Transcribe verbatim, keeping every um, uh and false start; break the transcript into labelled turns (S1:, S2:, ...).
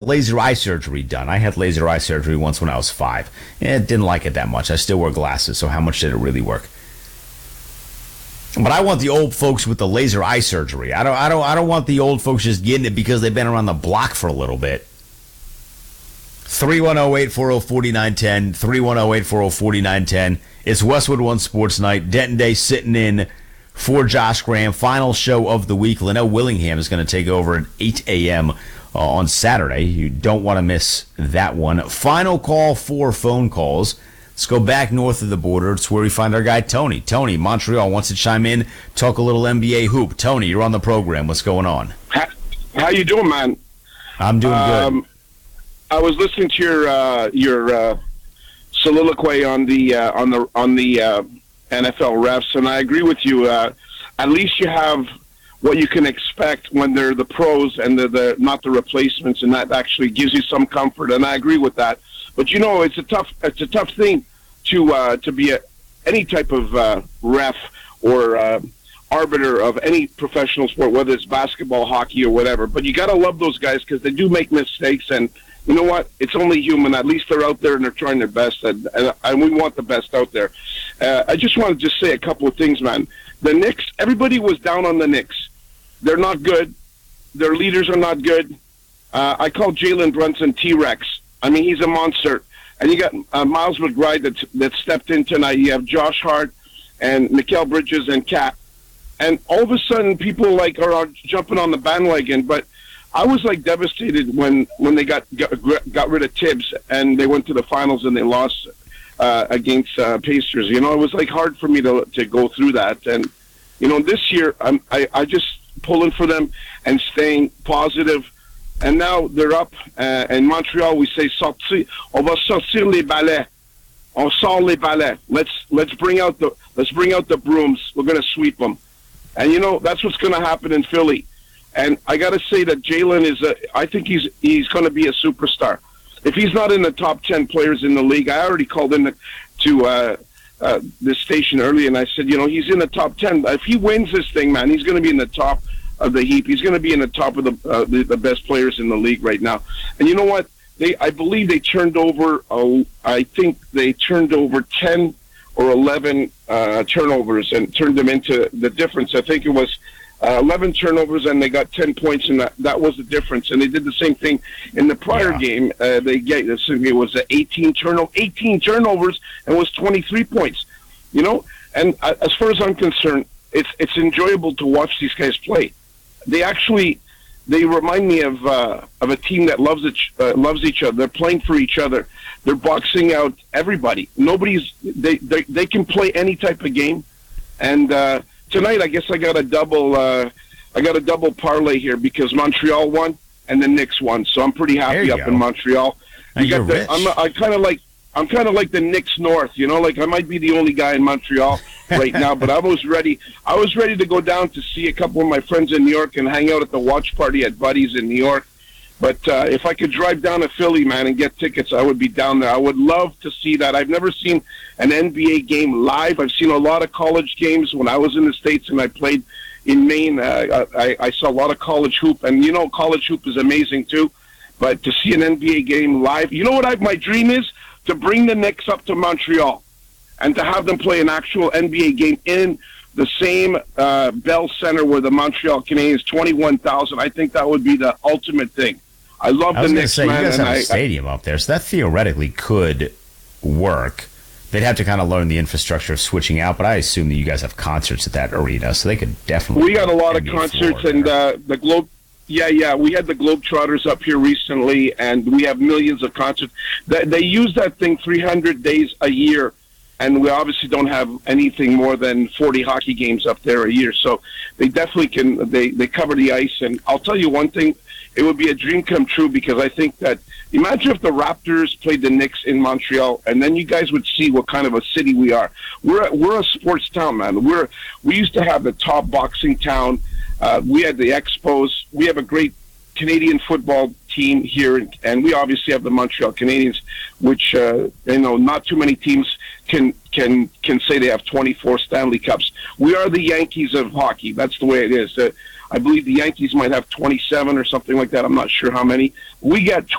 S1: laser eye surgery done. I had laser eye surgery once when I was five. Eh, didn't like it that much. I still wear glasses, so how much did it really work? But I want the old folks with the laser eye surgery. I don't I don't I don't want the old folks just getting it because they've been around the block for a little bit. three one zero, eight four zero, four nine one zero, three one zero, eight four zero, four nine one zero. It's Westwood One Sports Night. Denton Day sitting in for Josh Graham. Final show of the week. Linnell Willingham is going to take over at eight a.m. Uh, on Saturday. You don't want to miss that one. Final call for phone calls. Let's go back north of the border. It's where we find our guy Tony. Tony, Montreal, wants to chime in, talk a little N B A hoop. Tony, you're on the program. What's going on?
S2: How, how you doing, man?
S1: I'm doing
S2: um,
S1: good.
S2: I was listening to your uh, your uh, soliloquy on the uh, on the on the uh, N F L refs, and I agree with you. Uh, at least you have what you can expect when they're the pros and they're the not the replacements, and that actually gives you some comfort. And I agree with that. But you know, it's a tough it's a tough thing to uh, to be a, any type of uh, ref or uh, arbiter of any professional sport, whether it's basketball, hockey, or whatever. But you got to love those guys because they do make mistakes, and you know what? It's only human. At least they're out there and they're trying their best, and, and, and we want the best out there. Uh, I just want to just say a couple of things, man. The Knicks, everybody was down on the Knicks. They're not good. Their leaders are not good. Uh, I call Jalen Brunson T-Rex. I mean, he's a monster. And you got uh, Miles McBride that, that stepped in tonight. You have Josh Hart and Mikal Bridges and Cat. And all of a sudden, people like are, are jumping on the bandwagon, but I was like devastated when, when they got, got got rid of Tibbs and they went to the finals and they lost uh, against uh, Pacers. You know, it was like hard for me to to go through that. And you know, this year I'm I, I just pulling for them and staying positive. And now they're up uh, in Montreal. We say sortir, on va sortir les balais, on sort les balais. Let's let's bring out the let's bring out the brooms. We're gonna sweep them. And you know that's what's gonna happen in Philly. And I got to say that Jalen is a, I think he's he's going to be a superstar. If he's not in the top ten players in the league, I already called in the, to uh, uh, this station earlier, and I said, you know, he's in the top ten. If he wins this thing, man, he's going to be in the top of the heap. He's going to be in the top of the, uh, the the best players in the league right now. And you know what? They I believe they turned over, uh, I think they turned over ten or eleven uh, turnovers and turned them into the difference. I think it was Uh, eleven turnovers, and they got ten points, and that, that was the difference. And they did the same thing in the prior yeah. game. Uh, they get it was eighteen turnover, eighteen turnovers, and was twenty-three points. You know, and uh, as far as I'm concerned, it's it's enjoyable to watch these guys play. They actually they remind me of uh, of a team that loves each uh, loves each other. They're playing for each other. They're boxing out everybody. Nobody's they they they can play any type of game, and. Uh, Tonight, I guess I got a double. Uh, I got a double parlay here because Montreal won and the Knicks won, so I'm pretty happy up go. in Montreal.
S1: You got the,
S2: rich. I'm, I kind of like. I'm kind of like the Knicks North, you know. Like I might be the only guy in Montreal right now, but I was ready. I was ready to go down to see a couple of my friends in New York and hang out at the watch party at Buddy's in New York. But uh, if I could drive down to Philly, man, and get tickets, I would be down there. I would love to see that. I've never seen an N B A game live. I've seen a lot of college games when I was in the States and I played in Maine. Uh, I, I saw a lot of college hoop, and you know, college hoop is amazing too. But to see an N B A game live, you know what I, my dream is? To bring the Knicks up to Montreal and to have them play an actual N B A game in the same uh, Bell Center where the Montreal Canadiens, twenty-one thousand. I think that would be the ultimate thing. I love
S1: I was
S2: the
S1: going to
S2: Knicks,
S1: say,
S2: man,
S1: you guys have
S2: I,
S1: a stadium I, up there, so that theoretically could work. They'd have to kind of learn the infrastructure of switching out, but I assume that you guys have concerts at that arena, so they could definitely.
S2: We got a lot of concerts, and uh, the Globe. Yeah, yeah, we had the Globetrotters up here recently, and we have millions of concerts. They, they use that thing three hundred days a year, and we obviously don't have anything more than forty hockey games up there a year. So they definitely can. They they cover the ice, and I'll tell you one thing. It would be a dream come true because I think that imagine if the Raptors played the Knicks in Montreal, and then you guys would see what kind of a city we are. We're a, we're a sports town, man. We're we used to have the top boxing town. Uh, we had the Expos. We have a great Canadian football team here, and we obviously have the Montreal Canadiens, which uh, you know not too many teams can can can say they have twenty-four Stanley Cups. We are the Yankees of hockey. That's the way it is. Uh, I believe the Yankees might have twenty-seven or something like that. I'm not sure how many. We got